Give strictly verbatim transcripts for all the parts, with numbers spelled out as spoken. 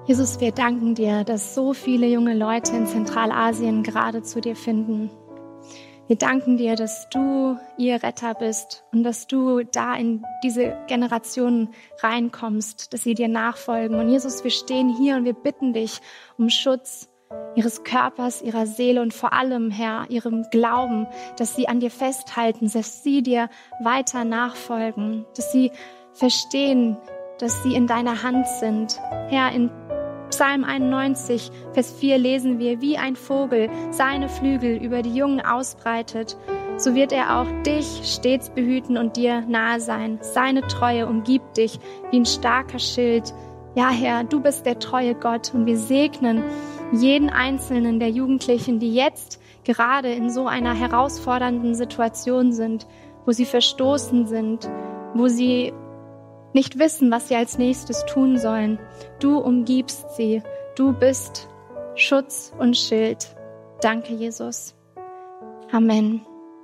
Jesus, wir danken dir, dass so viele junge Leute in Zentralasien gerade zu dir finden. Wir danken dir, dass du ihr Retter bist und dass du da in diese Generationen reinkommst, dass sie dir nachfolgen. Und Jesus, wir stehen hier und wir bitten dich um Schutz ihres Körpers, ihrer Seele und vor allem, Herr, ihrem Glauben, dass sie an dir festhalten, dass sie dir weiter nachfolgen, dass sie verstehen, dass sie in deiner Hand sind. Herr, in Psalm einundneunzig, Vers vier lesen wir, wie ein Vogel seine Flügel über die Jungen ausbreitet, so wird er auch dich stets behüten und dir nahe sein. Seine Treue umgibt dich wie ein starker Schild. Ja, Herr, du bist der treue Gott und wir segnen jeden einzelnen der Jugendlichen, die jetzt gerade in so einer herausfordernden Situation sind, wo sie verstoßen sind, wo sie nicht wissen, was sie als nächstes tun sollen. Du umgibst sie. Du bist Schutz und Schild. Danke, Jesus. Amen.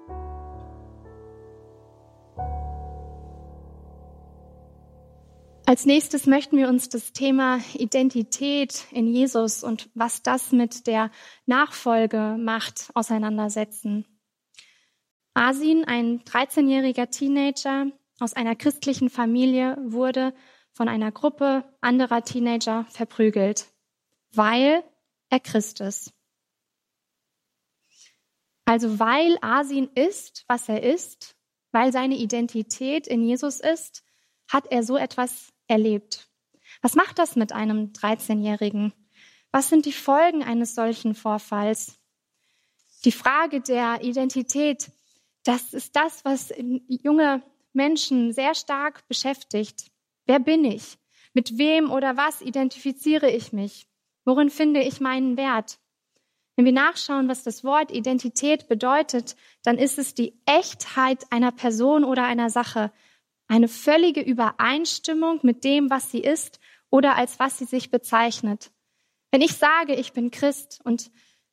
Als nächstes möchten wir uns das Thema Identität in Jesus und was das mit der Nachfolge macht, auseinandersetzen. Asin, ein dreizehnjähriger Teenager aus einer christlichen Familie, wurde von einer Gruppe anderer Teenager verprügelt, weil er Christ ist. Also weil Asin ist, was er ist, weil seine Identität in Jesus ist, hat er so etwas erlebt. Was macht das mit einem dreizehnjährigen? Was sind die Folgen eines solchen Vorfalls? Die Frage der Identität, das ist das, was junge Menschen sehr stark beschäftigt. Wer bin ich? Mit wem oder was identifiziere ich mich? Worin finde ich meinen Wert? Wenn wir nachschauen, was das Wort Identität bedeutet, dann ist es die Echtheit einer Person oder einer Sache, eine völlige Übereinstimmung mit dem, was sie ist oder als was sie sich bezeichnet. Wenn ich sage, ich bin Christ und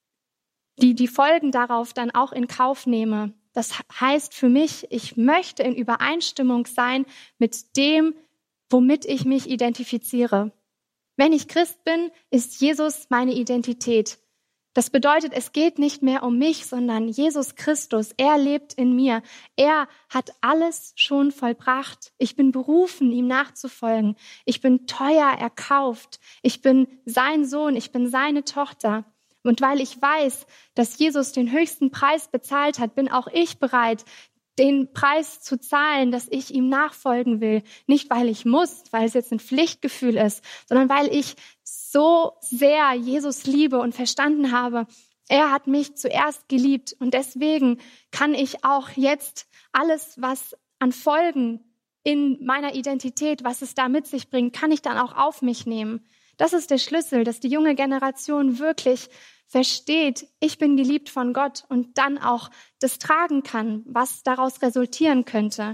die, die Folgen darauf dann auch in Kauf nehme, das heißt für mich, ich möchte in Übereinstimmung sein mit dem, womit ich mich identifiziere. Wenn ich Christ bin, ist Jesus meine Identität. Das bedeutet, es geht nicht mehr um mich, sondern Jesus Christus. Er lebt in mir. Er hat alles schon vollbracht. Ich bin berufen, ihm nachzufolgen. Ich bin teuer erkauft. Ich bin sein Sohn. Ich bin seine Tochter. Und weil ich weiß, dass Jesus den höchsten Preis bezahlt hat, bin auch ich bereit, den Preis zu zahlen, dass ich ihm nachfolgen will. Nicht, weil ich muss, weil es jetzt ein Pflichtgefühl ist, sondern weil ich so sehr Jesus liebe und verstanden habe, er hat mich zuerst geliebt. Und deswegen kann ich auch jetzt alles, was an Folgen in meiner Identität, was es da mit sich bringt, kann ich dann auch auf mich nehmen. Das ist der Schlüssel, dass die junge Generation wirklich versteht, ich bin geliebt von Gott und dann auch das tragen kann, was daraus resultieren könnte.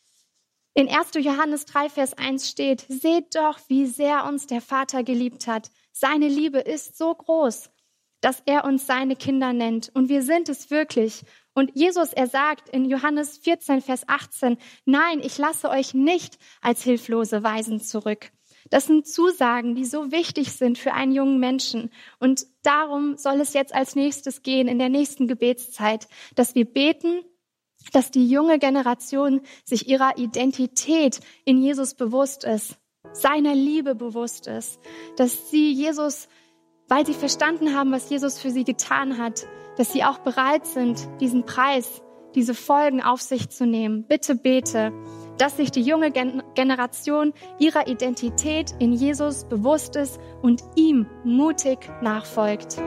In erster Johannes drei, Vers eins steht, seht doch, wie sehr uns der Vater geliebt hat. Seine Liebe ist so groß, dass er uns seine Kinder nennt. Und wir sind es wirklich. Und Jesus, er sagt in Johannes vierzehn, Vers achtzehn, nein, ich lasse euch nicht als hilflose Waisen zurück. Das sind Zusagen, die so wichtig sind für einen jungen Menschen. Und darum soll es jetzt als nächstes gehen in der nächsten Gebetszeit, dass wir beten, dass die junge Generation sich ihrer Identität in Jesus bewusst ist, seiner Liebe bewusst ist, dass sie Jesus, weil sie verstanden haben, was Jesus für sie getan hat, dass sie auch bereit sind, diesen Preis, diese Folgen auf sich zu nehmen. Bitte bete, dass sich die junge Gen- Generation ihrer Identität in Jesus bewusst ist und ihm mutig nachfolgt.